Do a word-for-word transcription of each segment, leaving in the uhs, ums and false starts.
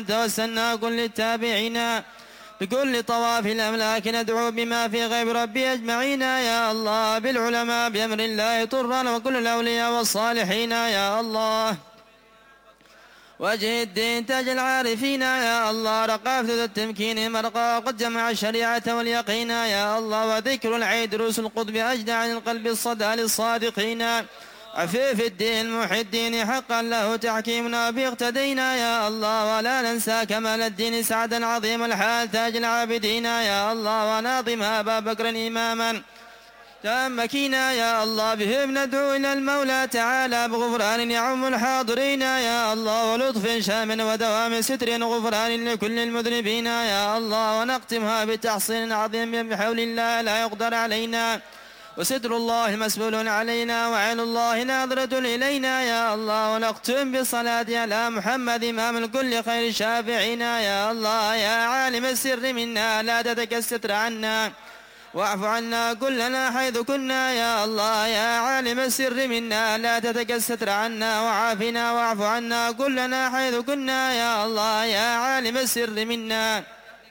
توسلنا كل التابعين بكل طواف الأملاك ندعو بما في غيب ربي أجمعين يا الله بالعلماء بأمر الله طرا وكل الأولياء والصالحين يا الله وجه الدين تاج العارفين يا الله رقافة التمكين مرقى قد جمع الشريعة واليقين يا الله وذكر العيد رؤوس القطب أجدع عن القلب الصدى للصادقين عفيف الدين محي الدين حقا له تحكيمنا باقتدينا يا الله ولا ننسى كمال الدين سعدا عظيم الحال تاج العابدين يا الله وناظم أبا بكر إماما تأمكينا يا الله بهم ندعو إلى المولى تعالى بغفران يعم الحاضرين يا الله ولطف شام ودوام ستر غفران لكل المذنبين يا الله ونختمها بتحصين عظيم بحول الله لا يقدر علينا وستر الله مسؤول علينا وعين الله ناظرة إلينا يا الله ونختم بالصلاة على محمد إمام الكل خير الشافعين يا الله يا عالم السر منا لا تتك الستر عنا واعف عنا كلنا حيث كنا يا الله يا عالم السر منا لا تتك الستر عنا وعافنا واعف عنا كلنا حيث كنا يا الله يا عالم السر منا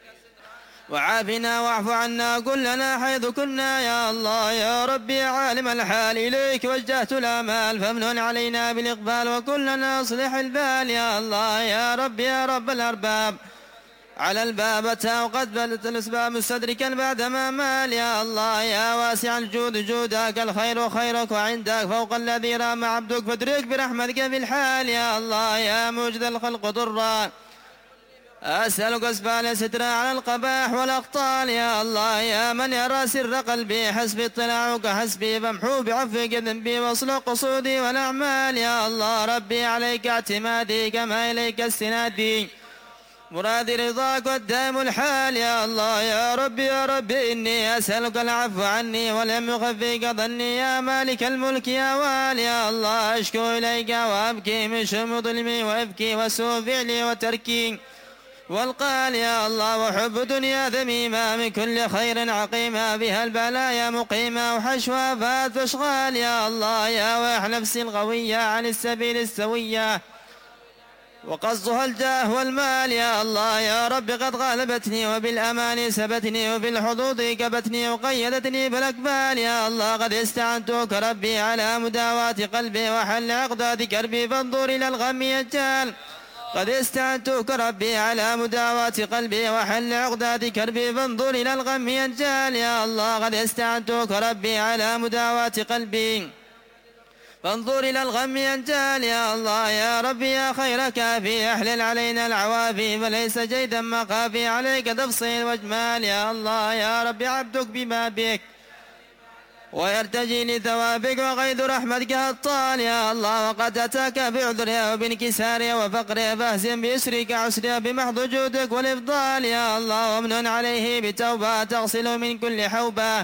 وعافنا واعف عنا كلنا حيث كنا يا الله يا ربي يا عالم الحال إليك وجهت الآمال فامنن علينا بالإقبال وكلنا اصلح البال يا الله يا ربي يا رب الأرباب على الباب أتى وقد بلت الأسباب مستدركا بعدما مال يا الله يا واسع الجود جودك الخير خيرك وعندك فوق الذي رام عبدك فادرك برحمتك في الحال يا الله يا موجد الخلق ضرا أسألك أسفال سترا على القباح والأخطال يا الله يا من يرى سر قلبي حسبي اطلاعك حسبي فامحو بعفوك ذنبي واصلح قصودي والأعمال يا الله ربي عليك اعتمادي كما إليك استنادي مرادي رضاك والدائم الحال يا الله يا ربي يا ربي إني أسألك العفو عني ولم يخفيك ظني يا مالك الملك يا وال يا الله أشكو إليك وأبكي من شم ظلمي وأبكي وسوء فعلي وتركي والقال يا الله وحب دنيا ذميمة من كل خير عقيمة بها البلايا مقيمة وحشوها فات فاشغال يا الله يا واح نفسي الغوية عن السبيل السوية وقصدها الجاه والمال يا الله يا رب قد غلبتني وبالأمان سبتني وبالحظوظ كبتني وقيدتني بالأكبال يا الله قد استعنتك ربي على مداواة قلبي وحل عقدات كربي فانظر إلى الغم يجال قد استعنتك ربي على مداواة قلبي وحل عقدات كربي فانظر إلى الغم يجال يا الله قد استعنتك ربي على مداواة قلبي فانظر إلى الغم ينجال يا الله يا ربي يا خير كافي أحلل علينا العوافي فليس جيدا مخافي عليك تفصيل واجمال يا الله يا ربي عبدك بما بك ويرتجي لثوابك وغيث رحمتك الطال يا الله وقد أتاك بعذرها وبانكسارها وفقرها فاهزم بإسرك عسرها بمحض جودك والإفضال يا الله وامنن عليه بتوبة تغسل من كل حوبة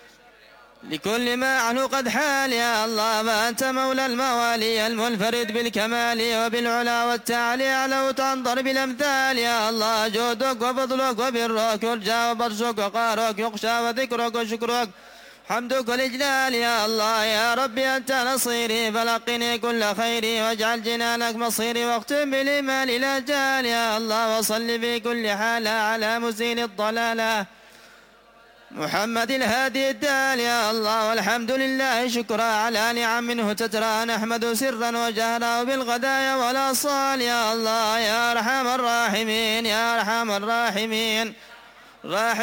لكل ما عنه قد حال يا الله فأنت مولى الموالي المنفرد بالكمال وبالعلا والتعالي علو تنظر بالأمثال يا الله جودك وفضلك وبرك يرجى وبرشك وقارك يخشى وذكرك وشكرك حمدك والإجلال يا الله يا ربي أنت نصيري فلقني كل خيري واجعل جنانك مصيري واختم بالإيمان الأجال يا الله وصل في كل حال على مزيل الضلالة محمد الهادي الدال يا الله والحمد لله شكرا على نعم منه تترى نحمد سرا وجهرا بالغدايا والأصال يا الله يا أرحم الراحمين يا أرحم الراحمين راحم